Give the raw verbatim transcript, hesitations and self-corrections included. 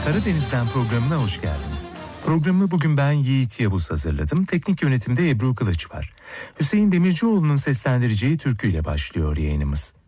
Karadeniz'den programına hoş geldiniz. Programı bugün ben Yiğit Yavuz hazırladım. Teknik yönetimde Ebru Kılıç var. Hüseyin Demircioğlu'nun seslendireceği türküyle başlıyor yayınımız.